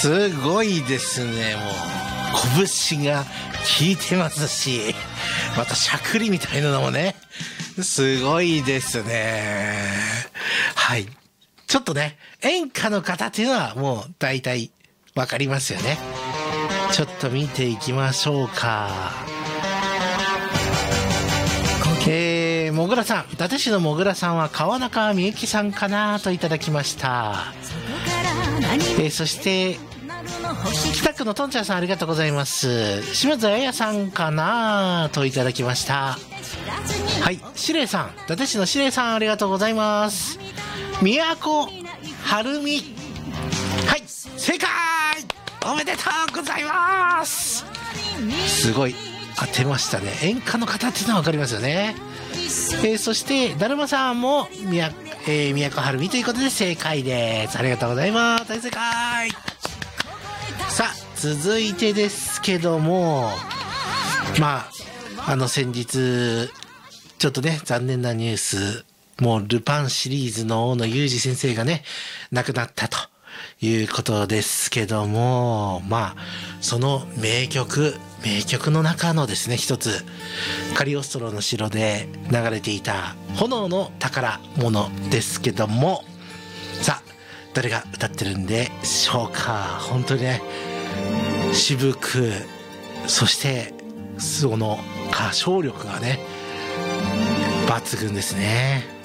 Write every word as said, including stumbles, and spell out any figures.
すごいですね。もう拳が効いてますし、またしゃくりみたいなのもね、すごいですね。はい。ちょっとね、演歌の方っていうのはもう大体わかりますよね。ちょっと見ていきましょうか。えー、もぐらさん、伊達市のもぐらさんは川中美幸さんかなといただきました。えー、そして北区のとんちゃんさん、ありがとうございます。島津彩さんかなといただきました。はい、しれいさん、伊達市のしれいさん、ありがとうございます。宮古晴美、はい、正解、おめでとうございます。すごい当てましたね。演歌の方っていうのは分かりますよね。えー、そしてだるまさんも宮、えー、宮古晴美ということで正解です。ありがとうございます。大正解。さあ続いてですけども、まああの先日ちょっとね残念なニュース、もうルパンシリーズの大野裕二先生がね亡くなったということですけども、まあその名曲名曲の中のですね一つ、カリオストロの城で流れていた炎の宝物ですけども、さあ誰が歌ってるんでしょうか。本当にね渋く、そしてその歌唱力がね抜群ですね。